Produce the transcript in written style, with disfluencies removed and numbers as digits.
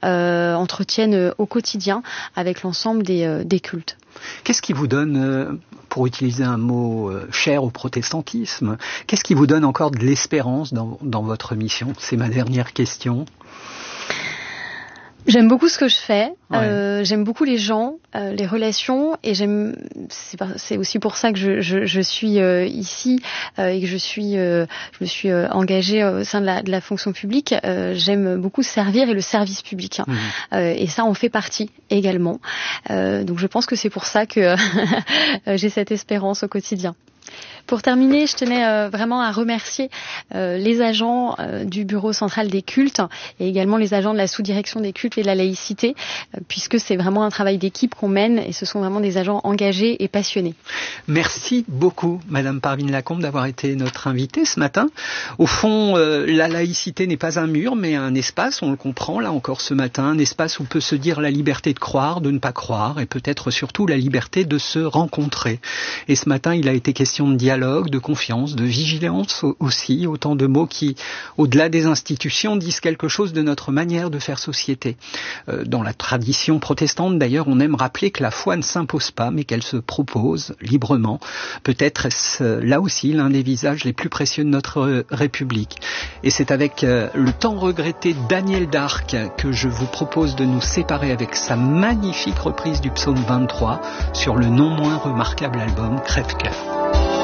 entretiennent au quotidien avec l'ensemble des cultes. Qu'est-ce qui vous donne, pour utiliser un mot cher au protestantisme, qu'est-ce qui vous donne encore de l'espérance dans votre mission? C'est ma dernière question. J'aime beaucoup ce que je fais, j'aime beaucoup les gens, les relations, et c'est aussi pour ça que je suis ici et que je me suis engagée au sein de la fonction publique. J'aime beaucoup servir et le service public, et ça en fait partie également. Donc je pense que c'est pour ça que j'ai cette espérance au quotidien. Pour terminer, je tenais vraiment à remercier les agents du Bureau central des cultes et également les agents de la sous-direction des cultes et de la laïcité, puisque c'est vraiment un travail d'équipe qu'on mène et ce sont vraiment des agents engagés et passionnés. Merci beaucoup, Madame Parvine Lacombe, d'avoir été notre invitée ce matin. Au fond, la laïcité n'est pas un mur, mais un espace, on le comprend là encore ce matin, un espace où peut se dire la liberté de croire, de ne pas croire, et peut-être surtout la liberté de se rencontrer. Et ce matin, il a été question de dialogue, de confiance, de vigilance aussi, autant de mots qui, au-delà des institutions, disent quelque chose de notre manière de faire société. Dans la tradition protestante, d'ailleurs, on aime rappeler que la foi ne s'impose pas, mais qu'elle se propose librement. Peut-être est-ce là aussi l'un des visages les plus précieux de notre République. Et c'est avec le tant regretté Daniel Darc que je vous propose de nous séparer avec sa magnifique reprise du psaume 23 sur le non moins remarquable album Crève-cœur.